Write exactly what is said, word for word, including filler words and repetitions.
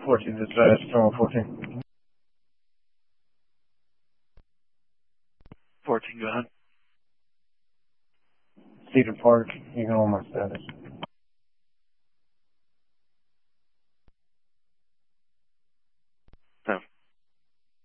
fourteen, this is Terminal fourteen. fourteen, go ahead. Cedar Park, you can hold my status.